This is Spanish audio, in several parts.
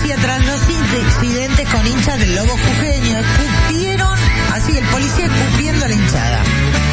Sarabia tras los incidentes con hinchas del Lobo Jujeño. Escupieron, así el policía escupiendo a la hinchada.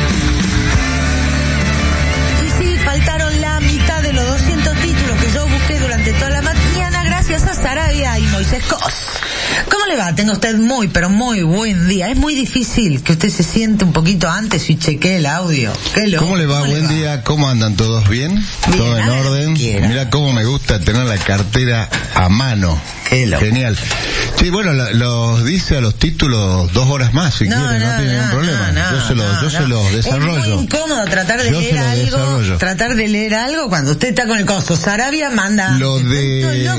Y sí, faltaron la mitad de los 200 títulos que yo busqué durante toda la mañana gracias a Sarabia y Moisés Cos. ¿Cómo le va? Tenga usted muy, pero muy buen día. Es muy difícil que usted se siente un poquito antes y chequee el audio. ¿Cómo le va? Buen día. ¿Cómo andan todos? ¿Bien? Bien, ¿Todo en orden? Mira cómo me gusta tener la cartera a mano. Genial. Sí, bueno, los dice a los títulos 2 horas más, si quieren, no tiene ningún problema. Yo se los desarrollo. Es muy incómodo tratar de leer algo cuando usted está con el costo. Sarabia manda lo de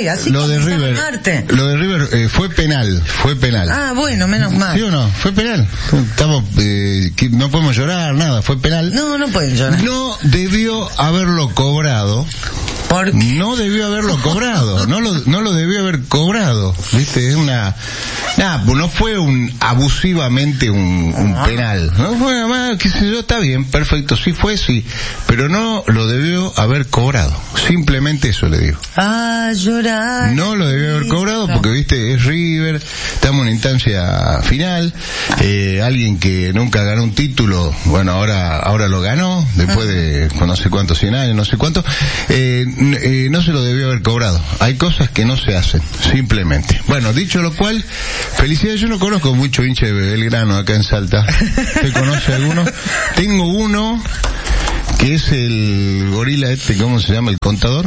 River fue penal. Ah, bueno, menos mal. ¿Sí o no? Fue penal. Estamos no podemos llorar, nada, fue penal. No pueden llorar. No debió haberlo cobrado. ¿Por qué? No debió haberlo cobrado, no lo debió haber cobrado, ¿viste? Es no fue abusivamente un penal, no fue más, qué sé yo, está bien, perfecto, sí, pero no lo debió haber cobrado, simplemente eso le digo. Llorar. No lo debió haber cobrado porque, viste, es River, estamos en una instancia final, alguien que nunca ganó un título, bueno, ahora lo ganó, después de no sé cuántos, 100 años, no sé cuánto, no se lo debió haber cobrado. Hay cosas que no se hacen, simplemente. Bueno, dicho lo cual, felicidades. Yo no conozco mucho hincha de Belgrano acá en Salta. ¿Usted conoce alguno? Tengo uno que es el gorila ¿cómo se llama? El contador.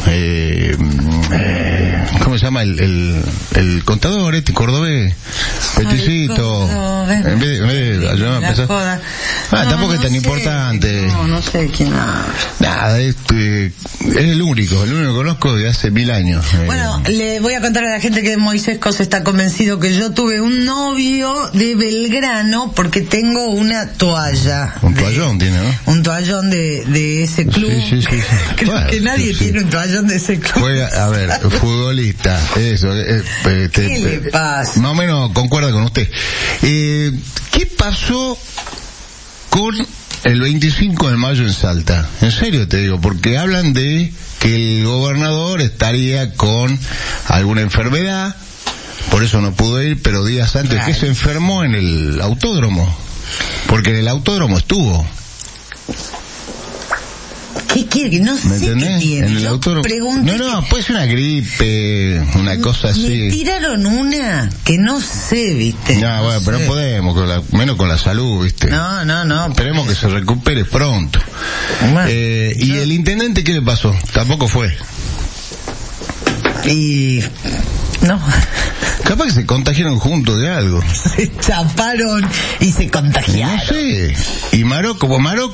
¿Cómo se llama? El contador cordobés. Peticito. En vez de tampoco es tan importante. No sé quién habla. Nada, es el único que conozco de hace 1000 años. Bueno, le voy a contar a la gente que Moisés Cos está convencido que yo tuve un novio de Belgrano porque tengo una toalla. Un toallón tiene, ¿no? Un toallón de ese club. Sí. Creo que nadie tiene un toallón de ese club. A ver, futbolista, eso. ¿Qué le pasa? Más o menos concuerda con usted. ¿Qué pasó con el 25 de mayo en Salta? En serio te digo, porque hablan de que el gobernador estaría con alguna enfermedad, por eso no pudo ir, pero días antes que se enfermó en el autódromo, porque en el autódromo estuvo. ¿Qué quiere? No sé qué tiene. En el autódromo. No, puede ser una gripe, una cosa así. Me tiraron una que no sé, ¿viste? No, bueno, pero no podemos, menos con la salud, ¿viste? No. Esperemos que se recupere pronto. Bueno, ¿y el intendente qué le pasó? Tampoco fue. No. Capaz que se contagiaron juntos de algo. Se chaparon y se contagiaron. No sé. Y Marocco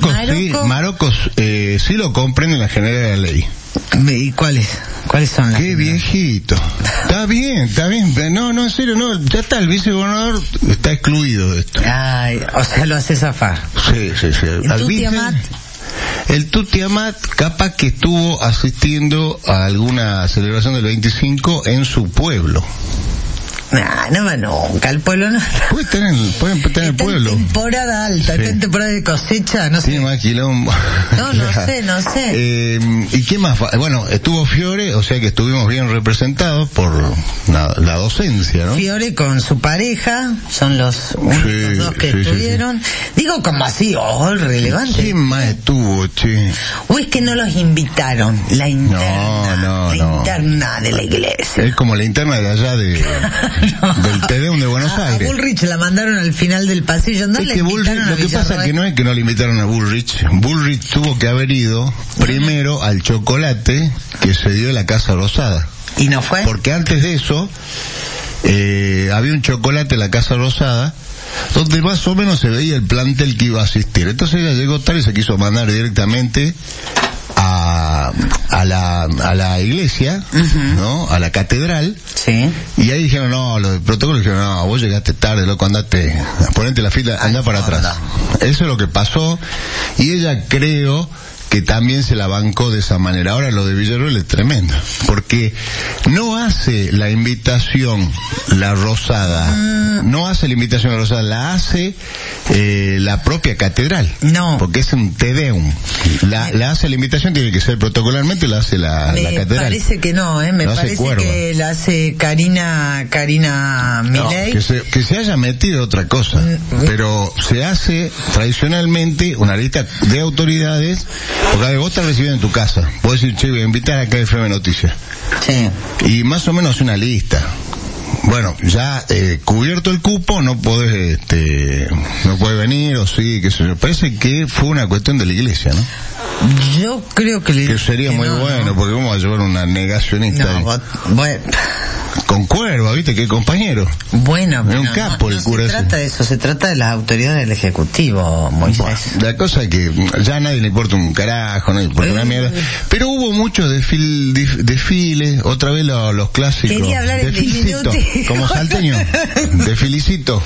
sí lo comprende la general de la ley. ¿Y cuáles son las? Qué viejito. Está bien. No, en serio, no. Ya está, el vicegobernador está excluido de esto. O sea, lo hace zafar. Sí. El Tuti Amat capaz que estuvo asistiendo a alguna celebración del 25 en su pueblo. No va nunca, el pueblo no. Pueden tener el pueblo. En temporada alta, está en temporada de cosecha, no sé. Tiene más quilombo. No sé. ¿Y qué más? Bueno, estuvo Fiore, o sea que estuvimos bien representados por la docencia, ¿no? Fiore con su pareja, son los únicos dos que estuvieron. Sí. Digo como así, relevante. ¿Quién más estuvo, che? O es que no los invitaron, la interna. La interna de la iglesia. Es como la interna de allá del Tedeum de Buenos Aires. A Bullrich la mandaron al final del pasillo. No, es que Bullrich, lo que pasa que no es que no le invitaron a Bullrich. Bullrich tuvo que haber ido primero al chocolate que se dio en la Casa Rosada. ¿Y no fue? Porque antes de eso había un chocolate en la Casa Rosada donde más o menos se veía el plantel que iba a asistir. Entonces ella llegó tarde y se quiso mandar directamente a la iglesia, ¿no? A la catedral. Sí. Y ahí dijeron, los del protocolo dijeron, vos llegaste tarde, loco, andate, ponete la fila, andá para atrás. Eso es lo que pasó. Y ella creo que también se la bancó de esa manera. Ahora lo de Villarroel es tremendo, porque no hace la invitación la Rosada, no hace la invitación la Rosada, la hace la propia catedral. No. Porque es un Te Deum. La hace la invitación, tiene que ser protocolarmente, la hace la catedral. Me parece que no, me parece que la hace Karina Milei. No, que se haya metido otra cosa, pero se hace tradicionalmente una lista de autoridades, porque vos estás recibiendo en tu casa, podés decir, che, voy a invitar a KFM Noticias. Sí. Y más o menos una lista. Bueno, ya cubierto el cupo, no podés venir, o sí, que se parece que fue una cuestión de la iglesia, ¿no? Yo creo que sería muy bueno, porque vamos a llevar una negacionista. Bueno. Con Cuerva, ¿viste? Qué compañero. Bueno, es un capo el cura. No se trata de eso, se trata de las autoridades del Ejecutivo, Moisés. Bueno, la cosa es que ya a nadie le importa un carajo, no le importa una mierda. Pero hubo muchos desfiles, otra vez los clásicos. Quería hablar de felicito, como salteño. De felicito.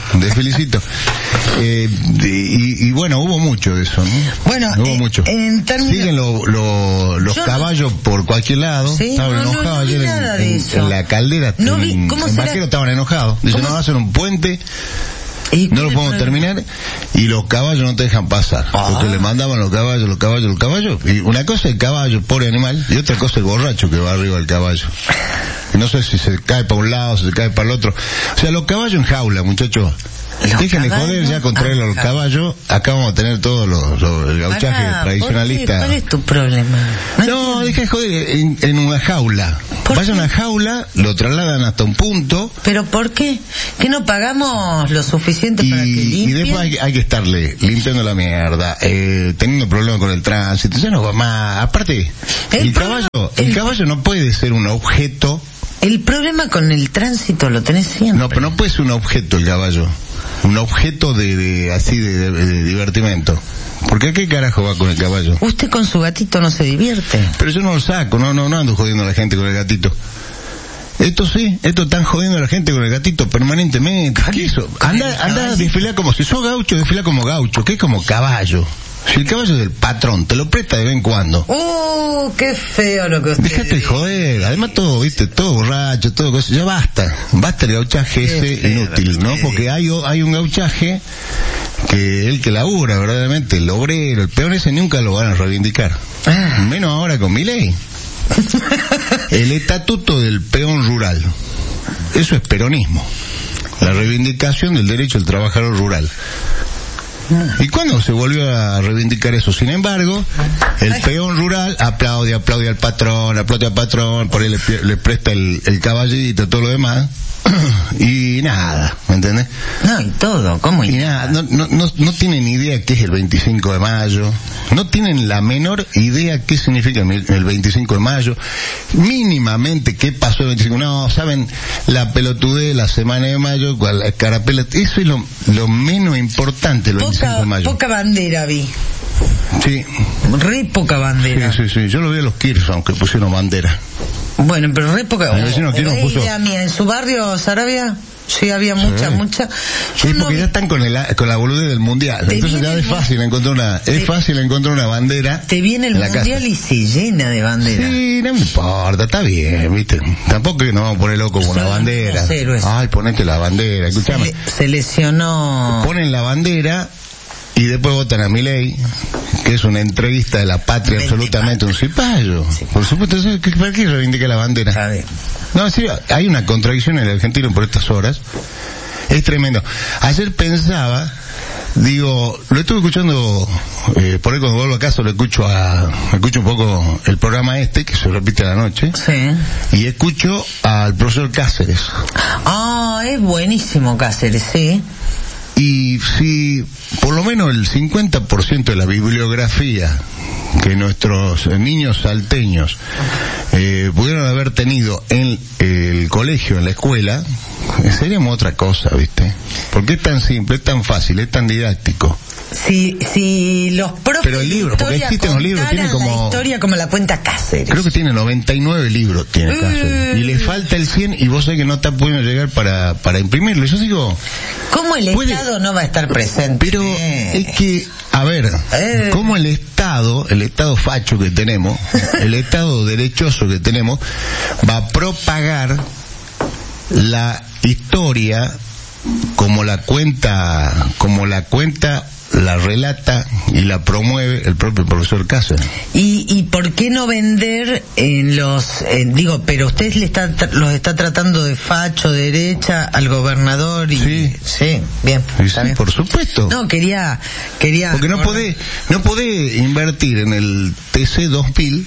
Y bueno, hubo mucho de eso, ¿no? Bueno, hubo mucho. Siguen los caballos por cualquier lado. Sí, estaban enojados ayer en la caldera. No vi, ¿cómo en Vaquero estaban enojados. Dicen, no, va a hacer un puente, no lo podemos terminar, y los caballos no te dejan pasar. Porque le mandaban los caballos. Y una cosa es el caballo, pobre animal, y otra cosa el borracho que va arriba del caballo. Y no sé si se cae para un lado, si se cae para el otro. O sea, los caballos en jaula, muchos. Dejen de joder ya con traer los caballos. Acá vamos a tener todo el gauchaje tradicionalista. ¿Cuál es tu problema? No, dejen de joder en una jaula. Vayan a una jaula, lo trasladan hasta un punto. ¿Pero por qué? ¿Que no pagamos lo suficiente para que limpien? Y después hay que estarle limpiando la mierda, teniendo problemas con el tránsito. Ya no va más. Aparte, el caballo no puede ser un objeto. El problema con el tránsito lo tenés siempre. No, pero no puede ser un objeto el caballo. Un objeto de divertimento. ¿Por qué carajo va con el caballo? Usted con su gatito no se divierte. Pero yo no lo saco, no ando jodiendo a la gente con el gatito. Esto están jodiendo a la gente con el gatito permanentemente. ¿Qué es eso? Anda a desfilar como, si sos gaucho, desfila como gaucho, que es como caballo. Si el caballo es del patrón, te lo presta de vez en cuando. Qué feo lo que usted Déjate de joder, además todo borracho, todo cosa, ya basta el gauchaje ese inútil, ¿no? Porque hay un gauchaje que el que labura verdaderamente, el obrero, el peón ese nunca lo van a reivindicar. Menos ahora con Milei. El estatuto del peón rural. Eso es peronismo. La reivindicación del derecho del trabajador rural. ¿Y cuándo se volvió a reivindicar eso? Sin embargo, el peón rural aplaude al patrón, por ahí le presta el caballito, todo lo demás, y nada, ¿me entendés? No, y todo, ¿cómo? Y nada, no tienen idea qué es el 25 de mayo, no tienen la menor idea qué significa el 25 de mayo, mínimamente qué pasó el 25, no, saben la pelotudez, la semana de mayo, la escarapela, eso es lo menos importante, el 25 de mayo. Poca bandera vi. Sí. Re poca bandera. Sí, yo lo vi a los Kirchner, aunque pusieron bandera. Bueno, pero re poca. En su barrio, Sarabia, sí había mucha. Sí, porque ya están con la boludez del mundial. Entonces ya es fácil encontrar una bandera. Te viene el mundial y se llena de banderas. Sí, no me importa, está bien, viste. Tampoco que nos vamos a poner locos con la bandera. Ay, ponete la bandera, escúchame. Se lesionó. Ponen la bandera y después votan a Milei, que es una entrevista de la patria absolutamente un cipayo. Sí. Por supuesto, ¿para qué reivindica la bandera? No, sí, hay una contradicción en el argentino por estas horas. Es tremendo. Ayer pensaba, lo estuve escuchando, por ahí cuando vuelvo a casa escucho un poco el programa que se repite a la noche. Sí. Y escucho al profesor Cáceres. Es buenísimo Cáceres, sí. Y si por lo menos el 50% de la bibliografía que nuestros niños salteños pudieron haber tenido en el colegio, en la escuela, seríamos otra cosa, ¿viste? Porque es tan simple, es tan fácil, es tan didáctico. si los profes pero el libro, porque existen los libros, tiene como la historia como la cuenta Cáceres. Creo que tiene 99 libros, tiene Cáceres. Y le falta el 100 y vos sabés que no está pudiendo llegar para imprimirlo. Yo digo, ¿cómo el Estado no va a estar presente? Pero es que, a ver, ¿cómo el Estado facho que tenemos, el Estado derechoso que tenemos, va a propagar la historia como la cuenta, la relata y la promueve el propio profesor Cáceres? ¿Y por qué no vender en los pero usted los está tratando de facho derecha al gobernador? Y sí, bien, sí, bien, por supuesto. No, quería porque no podés invertir en el TC 2000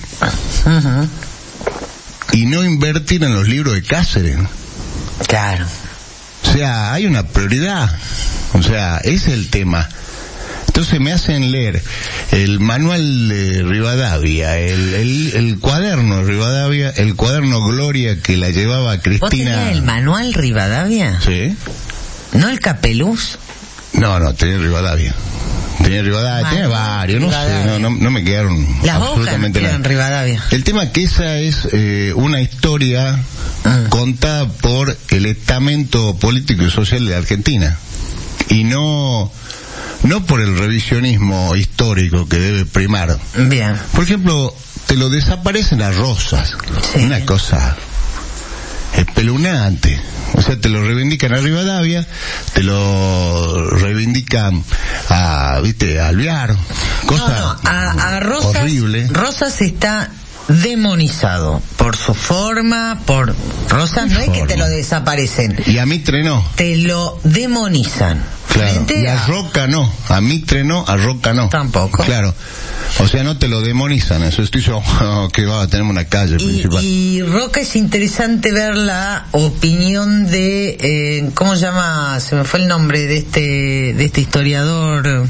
y no invertir en los libros de Cáceres. Claro. O sea, hay una prioridad. O sea, ese es el tema. Entonces me hacen leer el manual de Rivadavia, el cuaderno de Rivadavia, el cuaderno Gloria que la llevaba Cristina. ¿Vos tenías el manual Rivadavia? Sí. ¿No el Capeluz? No, tenía Rivadavia. Tenía varios, no sé, no me quedaron las absolutamente nada. Rivadavia. El tema que esa es una historia contada por el estamento político y social de Argentina. Y no por el revisionismo histórico que debe primar. Bien. Por ejemplo, te lo desaparecen las Rosas. Sí. Una cosa espeluznante. O sea, te lo reivindican a Rivadavia, te lo reivindican a Alvear. Cosa a Rosas, horrible. Rosas está demonizado por su forma, por Rosas no es que te lo desaparecen. Y a Mitre no. Te lo demonizan. Claro. Y a Roca no. A Mitre no, a Roca no. Tampoco. Claro. O sea, no te lo demonizan. Eso estoy yo que va a tener una calle principal. Y Roca es interesante ver la opinión de ¿cómo se llama? Se me fue el nombre de este historiador.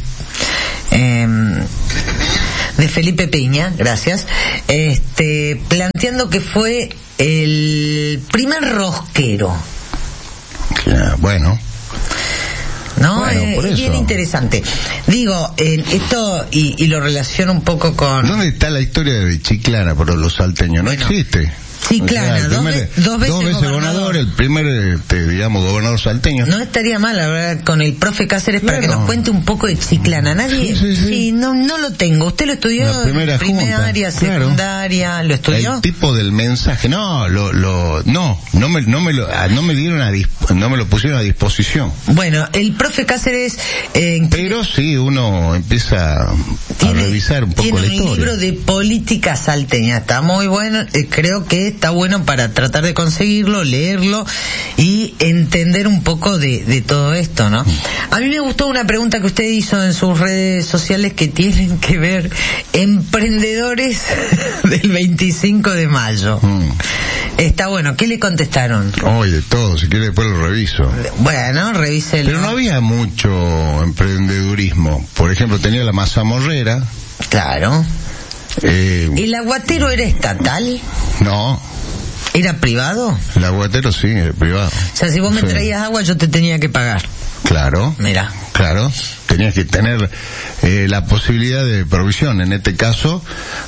De Felipe Piña, gracias, planteando que fue el primer rosquero. Bueno. ¿No? Es bien interesante. Digo, esto, y lo relaciono un poco con... ¿Dónde está la historia de Chiclana por los salteños? No existe. Chiclana, dos veces gobernador, el primer, gobernador salteño. No estaría mal hablar con el profe Cáceres para que nos cuente un poco de Chiclana. Nadie, sí, no lo tengo. ¿Usted lo estudió? La primera primaria, secundaria, ¿lo estudió? El tipo del mensaje, no me lo pusieron a disposición. Bueno, el profe Cáceres, pero sí, uno empieza a revisar un poco la historia. Tiene un libro de política salteña, está muy bueno, creo que está bueno para tratar de conseguirlo, leerlo y entender un poco de todo esto, ¿no? A mí me gustó una pregunta que usted hizo en sus redes sociales que tienen que ver emprendedores del 25 de mayo. Está bueno, ¿qué le contestaron? De todo, si quiere después lo reviso. Bueno, revíselo. Pero no había mucho emprendedurismo. Por ejemplo, tenía la mazamorrera. Claro. ¿El aguatero era estatal? No. ¿Era privado? El aguatero sí, era privado. O sea, si vos me traías agua, yo te tenía que pagar. Claro. Mira. Claro. Tenías que tener la posibilidad de provisión. En este caso,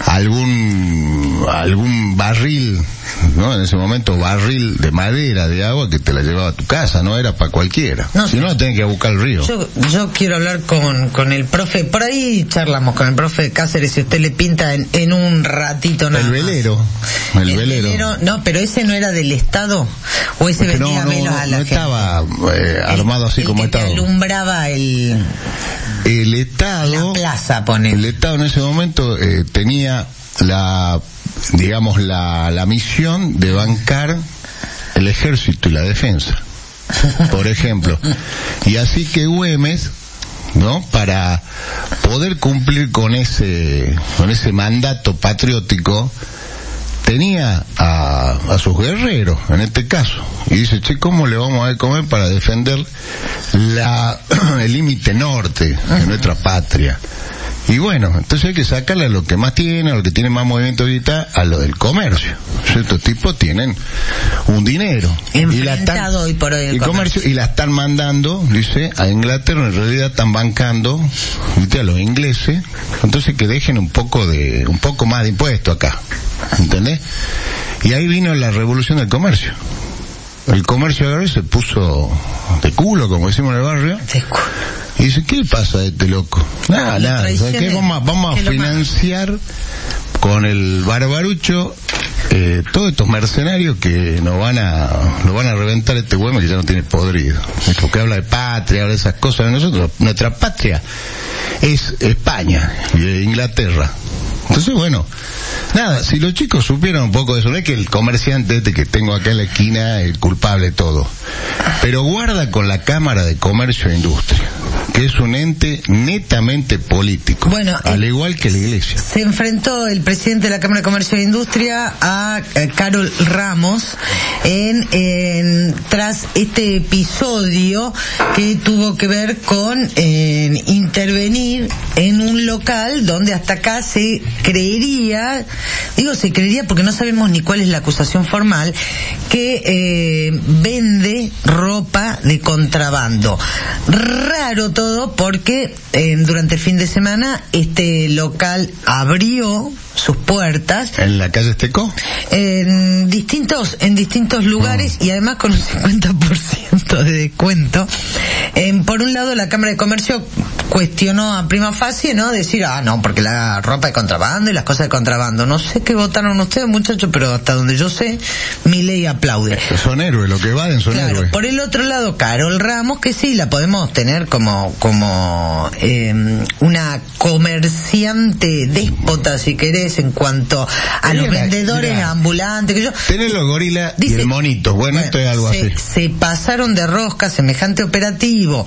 algún barril, ¿no? En ese momento, barril de madera, de agua, que te la llevaba a tu casa. No era para cualquiera. No, si no, tenés que buscar el río. Yo quiero hablar con el profe. Por ahí charlamos con el profe Cáceres, si usted le pinta en un ratito nada El velero. Más. El velero. No, pero ese no era del Estado. O ese vendía velos a la gente. No estaba armado así como Estado. Alumbraba el Estado, la plaza, pone. El Estado en ese momento tenía la misión de bancar el ejército y la defensa, por ejemplo. Y así que Güemes, ¿no? Para poder cumplir con ese mandato patriótico, tenía a sus guerreros, en este caso, y dice, ¿cómo le vamos a comer para defender el límite norte de nuestra patria? Y bueno, entonces hay que sacarle a lo que más tiene, a lo que tiene más movimiento ahorita, a lo del comercio. Estos tipos tienen un dinero. Enfrentado hoy por hoy el comercio. Y la están mandando, dice, a Inglaterra. En realidad están bancando, ¿viste?, a los ingleses. Entonces que dejen un poco más de impuesto acá. ¿Entendés? Y ahí vino la revolución del comercio. El comercio agarró y se puso de culo, como decimos en el barrio. Y dice, ¿qué pasa a este loco? Nada, ¿qué? Vamos a financiar con el barbarucho todos estos mercenarios que nos van a reventar este huevo que ya no tiene podrido. Porque habla de patria, habla de esas cosas. Nosotros, nuestra patria es España y Inglaterra. Entonces, bueno, nada, si los chicos supieran un poco de eso, no es que el comerciante este que tengo acá en la esquina es el culpable de todo, pero guarda con la Cámara de Comercio e Industria, que es un ente netamente político, bueno, al igual que la Iglesia. Se enfrentó el presidente de la Cámara de Comercio e Industria a Carol Ramos tras este episodio que tuvo que ver con intervenir en un local donde hasta acá se creería porque no sabemos ni cuál es la acusación formal, que vende ropa de contrabando. Raro todo porque durante el fin de semana este local abrió sus puertas. ¿En la calle Esteco? En distintos lugares y además con un 50% de descuento. Por un lado, la Cámara de Comercio cuestionó a prima facie, ¿no? Decir, no, porque la ropa de contrabando y las cosas de contrabando. No sé qué votaron ustedes, muchachos, pero hasta donde yo sé, mi ley aplaude. Son héroes, lo que valen son héroes. Por el otro lado, Carol Ramos, que sí, la podemos tener como una comerciante déspota, si querés, en cuanto a los vendedores ambulantes. Tenés los gorilas y el monito. Bueno, esto es algo así. Se pasaron de rosca semejante operativo,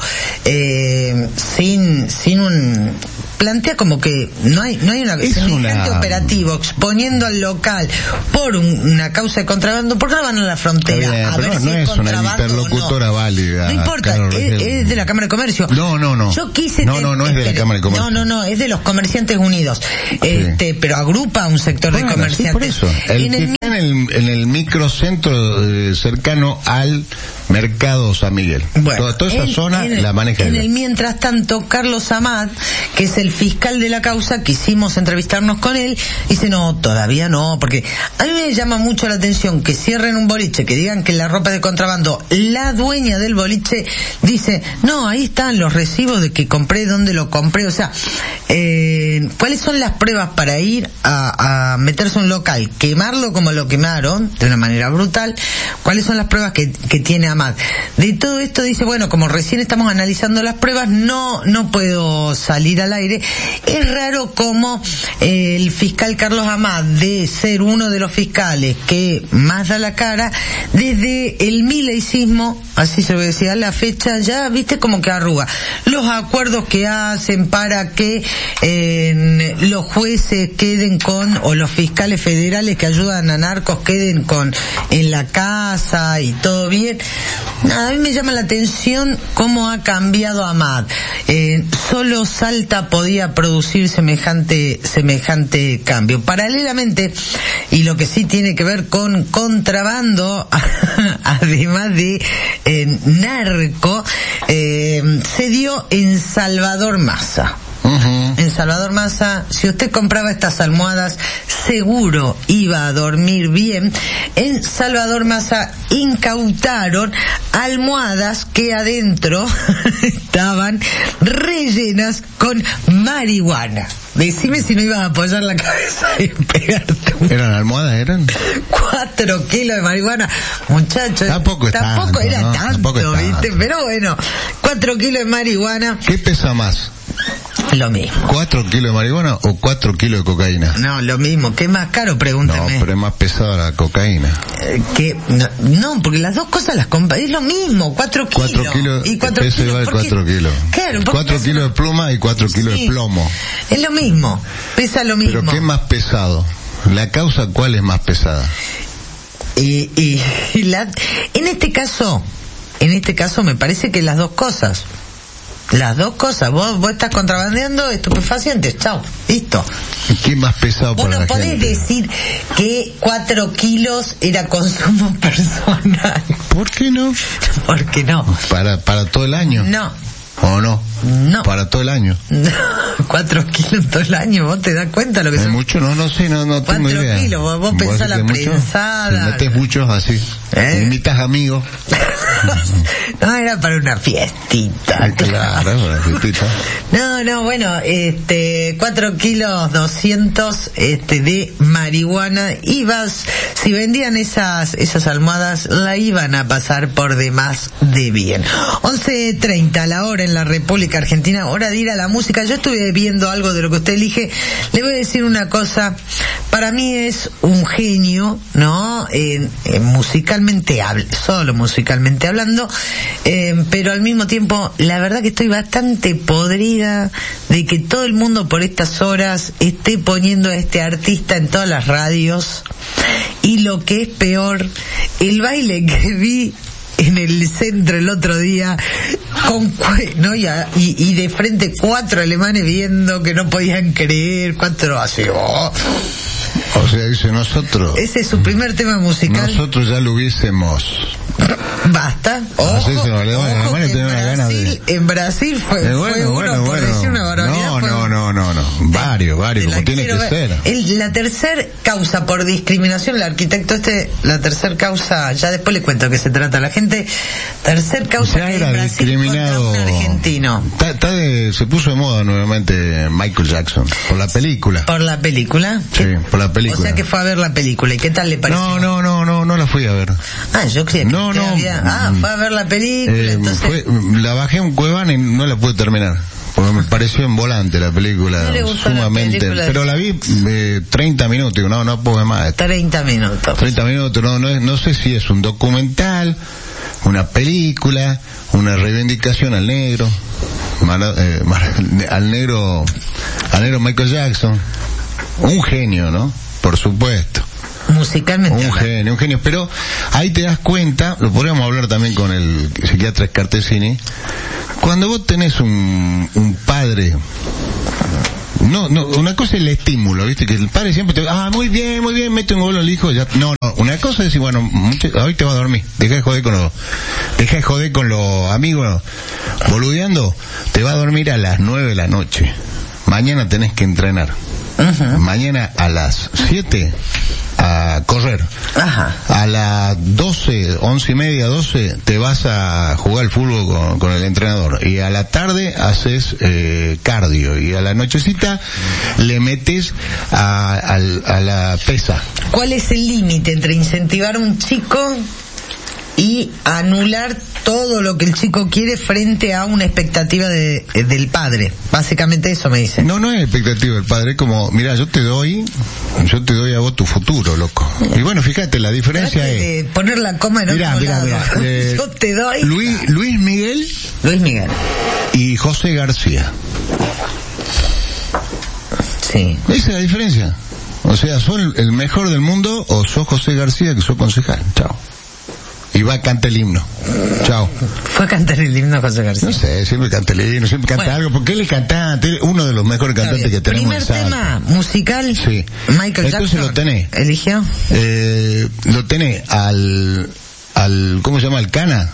sin un... Plantea como que no hay semejante operativo exponiendo al local por una causa de contrabando. ¿Por qué no van a la frontera a ver si es contrabando? Una interlocutora válida. No importa, es de la Cámara de Comercio. No. Yo quise no es de la Cámara de Comercio. No, es de los Comerciantes Unidos. Pero agrupa a un sector de comerciantes. Sí, por eso. En el microcentro cercano al Mercado San Miguel. Bueno, toda esa zona la maneja. En el mientras tanto, Carlos Amat, que es el fiscal de la causa, quisimos entrevistarnos con él, dice, no, todavía no, porque a mí me llama mucho la atención que cierren un boliche, que digan que la ropa de contrabando, la dueña del boliche dice, no, ahí están los recibos de que compré, dónde lo compré, o sea, ¿cuáles son las pruebas para ir a meterse a un local, quemarlo como lo quemaron, de una manera brutal? ¿Cuáles son las pruebas que tiene Amat? De todo esto dice, bueno, como recién estamos analizando las pruebas, no puedo salir al aire. Es raro como el fiscal Carlos Amat, de ser uno de los fiscales que más da la cara, desde el mileicismo, así se lo decía, la fecha ya, viste, como que arruga. Los acuerdos que hacen para que los jueces queden o los fiscales federales que ayudan a narcos queden en la casa y todo bien. Nada, a mí me llama la atención cómo ha cambiado Amat. Solo Salta podía producir semejante cambio. Paralelamente, y lo que sí tiene que ver con contrabando, además de narco, se dio en Salvador Massa. En Salvador Massa, si usted compraba estas almohadas, seguro iba a dormir bien. En Salvador Massa incautaron almohadas que adentro estaban rellenas con marihuana. Decime si no ibas a apoyar la cabeza y pegarte. ¿Eran almohadas? 4 kilos de marihuana. Muchachos, tampoco era tanto, ¿viste? Pero bueno, 4 kilos de marihuana. ¿Qué pesa más? Lo mismo. ¿4 kilos de marihuana o 4 kilos de cocaína? No, lo mismo. ¿Qué es más caro? Pregúntame. No, pero es más pesada la cocaína. No, porque las dos cosas las compras. Es lo mismo, 4 kilos. 4 kilos. Y 4 kilos. Peso vale 4 kilos. Claro, 4 kilos de pluma y 4 kilos de plomo. Es lo mismo. Pesa lo mismo. ¿Pero qué es más pesado? ¿La causa cuál es más pesada? En este caso me parece que las dos cosas. Las dos cosas. Vos estás contrabandeando estupefacientes. Chao. Listo. ¿Qué más pesado para la gente? Vos no podés decir que 4 kilos era consumo personal. ¿Por qué no? ¿Por qué no? ¿Para todo el año? No. ¿O no? No. ¿Para todo el año? 4 kilos todo el año, ¿vos te das cuenta lo que son? Mucho, no sé, no tengo idea. 4 kilos, vos pensás la prensada. Si metés muchos así. Invitas amigos. No, era para una fiestita. Claro, una fiestita. No, bueno, 4 kilos 200 de marihuana. Si vendían esas almohadas, la iban a pasar por demás de bien. 11:30 la hora en la República Argentina, hora de ir a la música. Yo estuve viendo algo de lo que usted elige. Le voy a decir una cosa, para mí es un genio, ¿no? Musicalmente solo musicalmente hablando, pero al mismo tiempo, la verdad que estoy bastante podrida de que todo el mundo por estas horas esté poniendo a este artista en todas las radios, y lo que es peor, el baile que vi en el centro el otro día y de frente 4 alemanes viendo que no podían creer cuánto lo hace. O sea, dice nosotros. Ese es su primer tema musical. Nosotros ya lo hubiésemos. Basta. Ojo, en Brasil fue uno por decir una barbaridad. No. Varios, como tiene que ser. La tercer causa por discriminación, el arquitecto la tercer causa, ya después le cuento que se trata la gente. Tercer causa ya que era en Brasil discriminado. Contra un argentino. Se puso de moda nuevamente Michael Jackson por la película. ¿Por la película? Sí, por la película. O sea que fue a ver la película. ¿Y qué tal le pareció? No la fui a ver. Yo creía que fue a ver la película, entonces... la bajé en Cuevana y no la pude terminar. Porque me pareció en volante la película, sumamente. Pero la vi 30 minutos, digo, no puedo más. 30 minutos. 30 minutos, no sé si es un documental, una película, una reivindicación al negro, al negro Michael Jackson. Un genio, ¿no? Por supuesto. Musicalmente. Un genio. Pero ahí te das cuenta, lo podríamos hablar también con el psiquiatra Scartesini, cuando vos tenés un padre, una cosa es el estímulo, ¿viste? Que el padre siempre muy bien, mete un gol al hijo, ya. No, una cosa es decir, hoy te vas a dormir, deja de joder con los amigos boludeando, te vas a dormir a las 9 de la noche, mañana tenés que entrenar. Uh-huh. Mañana a las 7 a correr. Ajá. A las 12, 11:30, 12 te vas a jugar al fútbol con el entrenador, y a la tarde haces cardio, y a la nochecita le metes a la pesa. ¿Cuál es el límite entre incentivar a un chico y anular todo lo que el chico quiere frente a una expectativa del padre? Básicamente eso me dice. No es expectativa del padre, es como, mira, yo te doy a vos tu futuro, loco. Y bueno, fíjate, la diferencia es poner la coma en otro lado. Yo te doy. Luis Miguel y José García. Sí. Esa es la diferencia. O sea, ¿sos el mejor del mundo o sos José García, que sos concejal? Chao. Y va a cantar el himno. Chao. ¿Fue a cantar el himno José García? No sé, siempre canta el himno, siempre canta algo, porque él es cantante, uno de los mejores cantantes que tenemos. Primer tema musical, sí. Michael Jackson. Entonces lo tenés. ¿Eligió? Lo tenés al ¿cómo se llama? Alcana.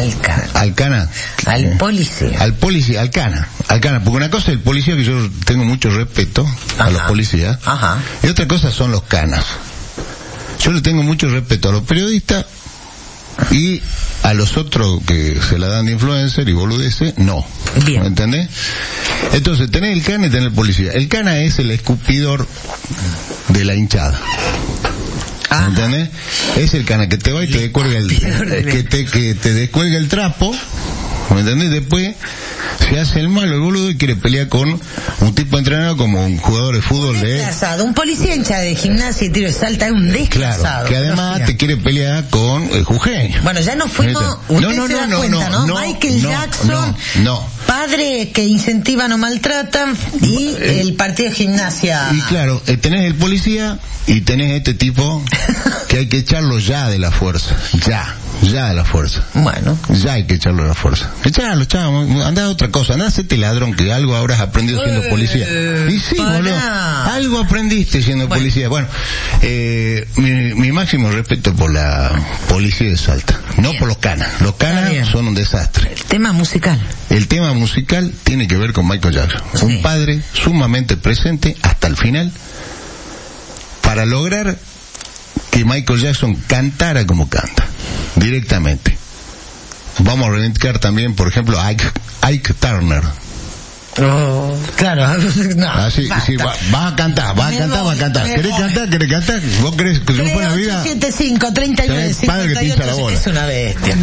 Al policía. Alcana. Porque una cosa es el policía, que yo tengo mucho respeto a los policías. Ajá. Y otra cosa son los canas. Yo le tengo mucho respeto a los periodistas, y a los otros que se la dan de influencer y boludeces, no. Bien. ¿Me entendés? Entonces, tenés el cana y tenés el policía. El cana es el escupidor de la hinchada. ¿Me entendés? Es el cana que te va y te descuelga que te descuelga el trapo. ¿Me entendés? Después se hace el malo, el boludo, y quiere pelear con un tipo entrenado como un jugador de fútbol un policía hincha de gimnasia y tiro de salta, es un desclasado. Claro, que además te quiere pelear con el jujeño. Bueno, ya nos fuimos. Michael Jackson, padre que incentivan o maltratan, y el partido de gimnasia. Y claro, tenés el policía y tenés este tipo que hay que echarlo ya de la fuerza. Ya. Ya a la fuerza. Bueno. Ya hay que echarlo a la fuerza. Echarlo, anda a otra cosa, anda a hacerte ladrón, que algo habrás aprendido siendo policía. Y sí, boludo, algo aprendiste siendo policía. Bueno, mi máximo respeto por la policía de Salta, no por los canas. Los canas son un desastre. El tema musical. El tema musical tiene que ver con Michael Jackson. Sí. Un padre sumamente presente hasta el final para lograr que Michael Jackson cantara como canta, directamente. Vamos a reivindicar también, por ejemplo, Ike Turner. Oh, claro. No, así, sí, vas a cantar. ¿Querés cantar? ¿Vos querés que triunfe la vida? 875-39-59. Padre que pincha la bola. Es una bestia.